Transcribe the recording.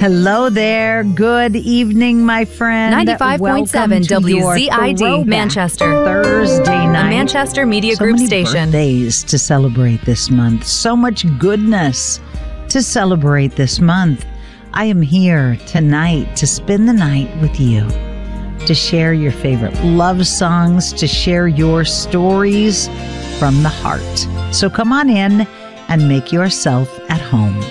Hello there. Good evening, my friend. 95.7 WZID, Manchester. Thursday night. A Manchester Media Group many station. Birthdays to celebrate this month. So much goodness to celebrate this month. I am here tonight to spend the night with you, to share your favorite love songs, to share your stories from the heart. So come on in and make yourself at home.